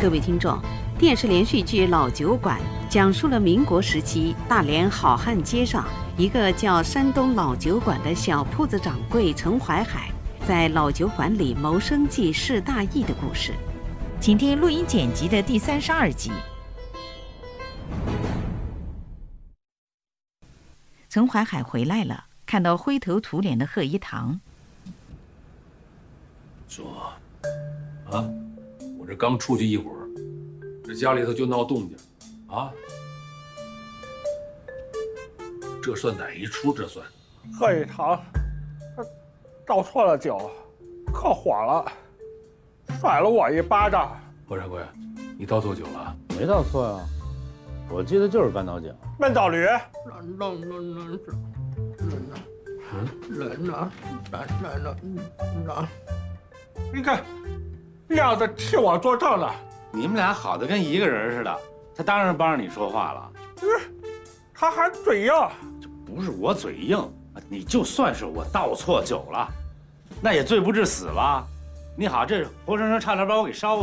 各位听众，电视连续剧《老酒馆》讲述了民国时期大连好汉街上一个叫山东老酒馆的小铺子掌柜陈怀海在老酒馆里谋生计事大义的故事。 请听录音剪辑的第32集。陈怀海回来了，看到灰头土脸的贺一堂， 说：“啊，我这刚出去一会儿，这家里头就闹动静，啊，这算哪一出？这算？ 贺一堂，他倒错了酒，可火了，甩了我一巴掌。 霍掌柜，你倒错酒了？ 没倒错呀，我记得就是半倒酒。 闷倒驴， 人呢？ 你看，亮子替我作证了。 你们俩好的跟一个人似的，他当然帮着你说话了。 他还嘴硬。 这不是我嘴硬，你就算是我倒错酒了，那也罪不至死吧？你好，这活生生差点把我给烧死。